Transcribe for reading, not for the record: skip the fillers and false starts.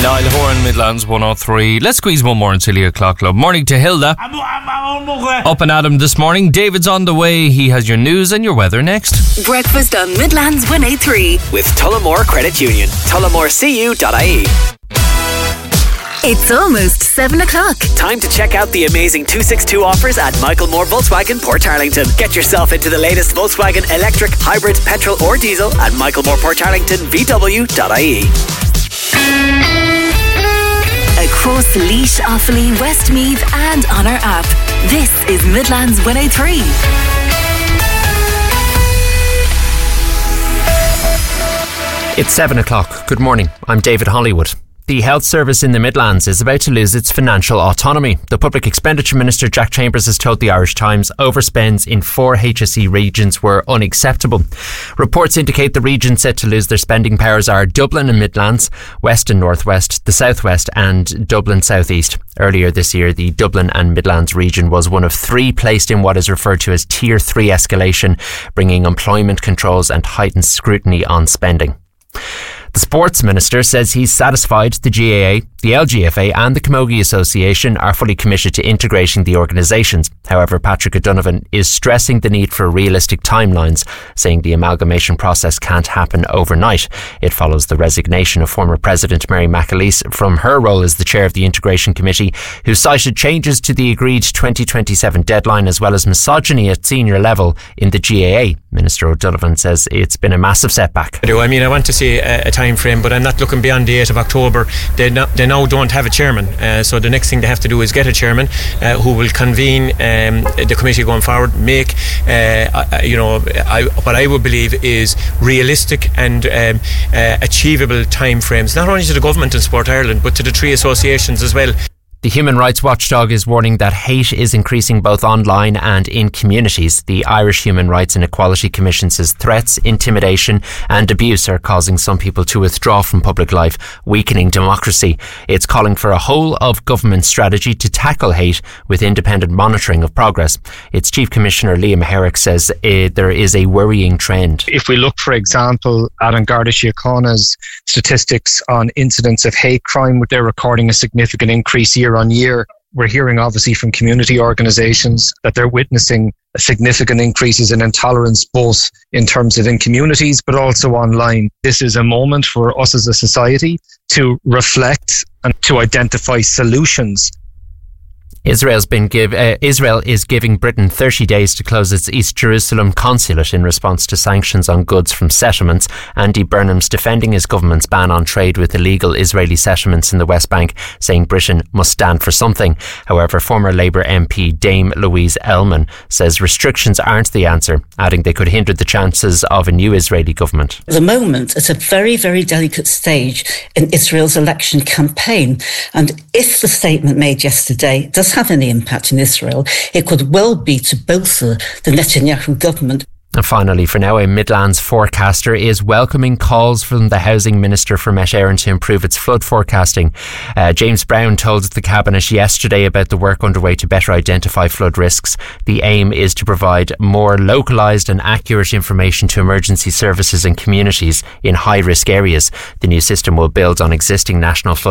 Niall Horan, Midlands 103. Let's squeeze one more until 8 o'clock, club. Morning to Hilda. Up and Adam this morning. David's on the way. He has your news and your weather next. Breakfast on Midlands 103. With Tullamore Credit Union. TullamoreCU.ie. It's almost 7 o'clock. Time to check out the amazing 262 offers at Michael Moore Volkswagen, Portarlington. Get yourself into the latest Volkswagen electric, hybrid, petrol or diesel at Michael Moore Portarlington VW.ie. Across Laois, Offaly, Westmeath and on our app. This is Midlands 103. It's 7 o'clock. Good morning. I'm David Hollywood. The health service in the Midlands is about to lose its financial autonomy. The Public Expenditure Minister Jack Chambers has told the Irish Times overspends in 4 HSE regions were unacceptable. Reports indicate the regions set to lose their spending powers are Dublin and Midlands, West and North West, the South West and Dublin South East. Earlier this year, the Dublin and Midlands region was one of 3 placed in what is referred to as Tier 3 escalation, bringing employment controls and heightened scrutiny on spending. The Sports Minister says he's satisfied the GAA, the LGFA and the Camogie Association are fully committed to integrating the organisations. However, Patrick O'Donovan is stressing the need for realistic timelines, saying the amalgamation process can't happen overnight. It follows the resignation of former President Mary McAleese from her role as the chair of the Integration Committee, who cited changes to the agreed 2027 deadline as well as misogyny at senior level in the GAA. Minister O'Donovan says it's been a massive setback. I want to see a time frame, but I'm not looking beyond the 8th of October. They now don't have a chairman, so the next thing they have to do is get a chairman who will convene the committee going forward, make what I would believe is realistic and achievable time frames, not only to the government and Sport Ireland but to the 3 associations as well. The Human Rights Watchdog is warning that hate is increasing both online and in communities. The Irish Human Rights and Equality Commission says threats, intimidation and abuse are causing some people to withdraw from public life, weakening democracy. It's calling for a whole-of-government strategy to tackle hate with independent monitoring of progress. Its Chief Commissioner Liam Herrick says there is a worrying trend. If we look, for example, at An Garda Síochána's statistics on incidents of hate crime, they're recording a significant increase year on year. We're hearing obviously from community organisations that they're witnessing significant increases in intolerance, both in terms of in communities but also online. This is a moment for us as a society to reflect and to identify solutions. Israel is giving Britain 30 days to close its East Jerusalem consulate in response to sanctions on goods from settlements. Andy Burnham's defending his government's ban on trade with illegal Israeli settlements in the West Bank, saying Britain must stand for something. However, former Labour MP Dame Louise Ellman says restrictions aren't the answer, adding they could hinder the chances of a new Israeli government. At the moment, it's a very, very delicate stage in Israel's election campaign, and if the statement made yesterday does have any impact in Israel, it could well be to bolster the Netanyahu government. And finally, for now, a Midlands forecaster is welcoming calls from the Housing Minister for Met Éireann to improve its flood forecasting. James Brown told the Cabinet yesterday about the work underway to better identify flood risks. The aim is to provide more localised and accurate information to emergency services and communities in high-risk areas. The new system will build on existing national flood